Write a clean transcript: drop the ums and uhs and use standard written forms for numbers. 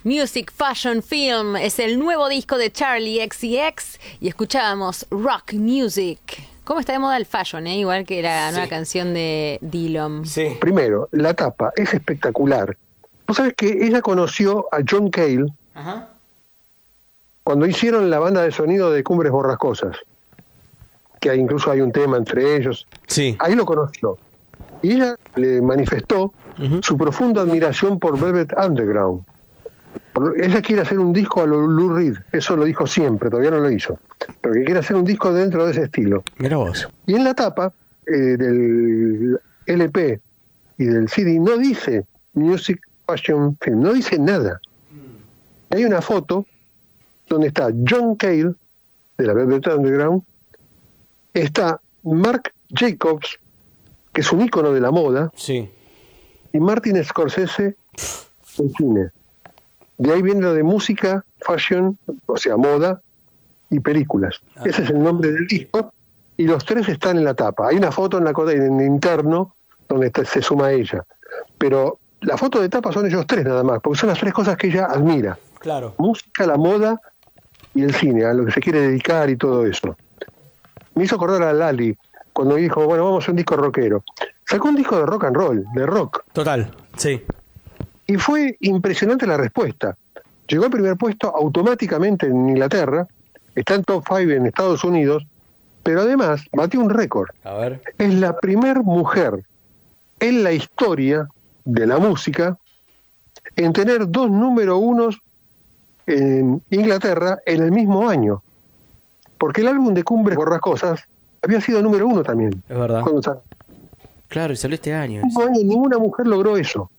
Music, Fashion, Film es el nuevo disco de Charli XCX y escuchábamos Rock Music. ¿Cómo está de moda el fashion, igual que la nueva canción de Dillom? Sí. Primero, la tapa es espectacular. ¿Vos sabés que ella conoció a John Cale cuando hicieron la banda de sonido de Cumbres Borrascosas? Que incluso hay un tema entre ellos. Sí. Ahí lo conoció. Y ella le manifestó su profunda admiración por Velvet Underground. Ella quiere hacer un disco a lo Lou Reed, eso lo dijo siempre, todavía no lo hizo, pero que quiere hacer un disco dentro de ese estilo. Mira vos. Y en la tapa del LP y del CD no dice Music, Fashion, Film, no dice nada. Hay una foto donde está John Cale, de la Velvet Underground, está Marc Jacobs, que es un ícono de la moda, Sí. y Martin Scorsese en cine. De ahí viene lo de música, fashion, o sea, moda y películas. Ese es el nombre del disco y los tres están en la tapa. Hay una foto en el interno donde se suma ella. Pero la foto de tapa son ellos tres nada más, porque son las tres cosas que ella admira. Claro. Música, la moda y el cine, a lo que se quiere dedicar y todo eso. Me hizo acordar a Lali cuando dijo, bueno, vamos a hacer un disco rockero. Sacó un disco de rock and roll, de rock. Total, sí. Y fue impresionante la respuesta. Llegó al primer puesto automáticamente en Inglaterra, está en top 5 en Estados Unidos, pero además batió un récord. A ver. Es la primer mujer en la historia de la música en tener 2 número unos en Inglaterra en el mismo año. Porque el álbum de Cumbres Borrascosas había sido número 1 también. Es verdad. Cuando salió. Claro, y salió este año. En ninguna mujer logró eso.